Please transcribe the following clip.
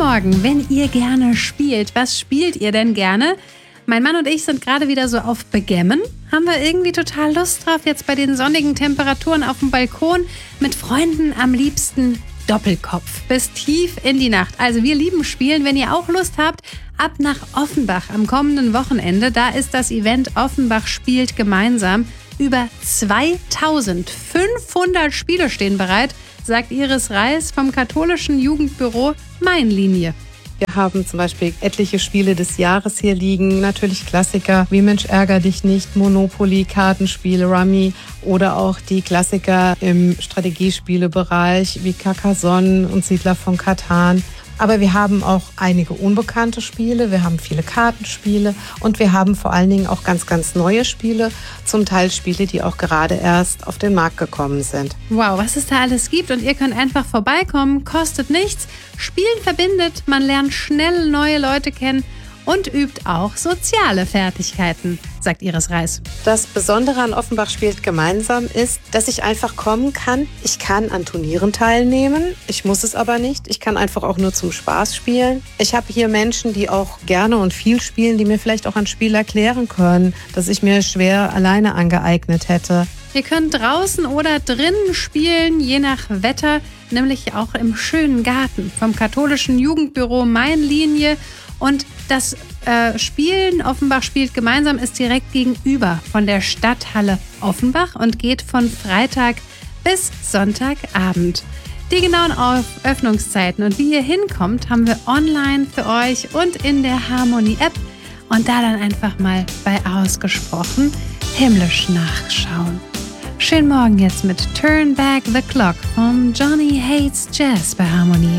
Morgen, wenn ihr gerne spielt. Was spielt ihr denn gerne? Mein Mann und ich sind gerade wieder so auf Backgammon. Haben wir irgendwie total Lust drauf, jetzt bei den sonnigen Temperaturen auf dem Balkon mit Freunden, am liebsten Doppelkopf bis tief in die Nacht. Also wir lieben Spielen. Wenn ihr auch Lust habt, ab nach Offenbach am kommenden Wochenende. Da ist das Event Offenbach spielt gemeinsam. Über 2500 Spiele stehen bereit, sagt Iris Reis vom katholischen Jugendbüro Mainlinie. Wir haben zum Beispiel etliche Spiele des Jahres hier liegen. Natürlich Klassiker wie Mensch, ärger dich nicht, Monopoly, Kartenspiele, Rummy oder auch die Klassiker im Strategiespielebereich wie Carcassonne und Siedler von Catan. Aber wir haben auch einige unbekannte Spiele, wir haben viele Kartenspiele und wir haben vor allen Dingen auch ganz, ganz neue Spiele, zum Teil Spiele, die auch gerade erst auf den Markt gekommen sind. Wow, was es da alles gibt und ihr könnt einfach vorbeikommen, kostet nichts. Spielen verbindet, man lernt schnell neue Leute kennen und übt auch soziale Fertigkeiten, sagt Iris Reis. Das Besondere an Offenbach spielt gemeinsam ist, dass ich einfach kommen kann. Ich kann an Turnieren teilnehmen, ich muss es aber nicht. Ich kann einfach auch nur zum Spaß spielen. Ich habe hier Menschen, die auch gerne und viel spielen, die mir vielleicht auch ein Spiel erklären können, das ich mir schwer alleine angeeignet hätte. Ihr könnt draußen oder drinnen spielen, je nach Wetter, nämlich auch im schönen Garten vom katholischen Jugendbüro Mainlinie. Und das Spielen Offenbach spielt gemeinsam ist direkt gegenüber von der Stadthalle Offenbach und geht von Freitag bis Sonntagabend. Die genauen Öffnungszeiten und wie ihr hinkommt, haben wir online für euch und in der Harmonie-App. Und da dann einfach mal bei Ausgesprochen himmlisch nachschauen. Schönen Morgen jetzt mit Turn Back the Clock von Johnny Hates Jazz bei Harmonie.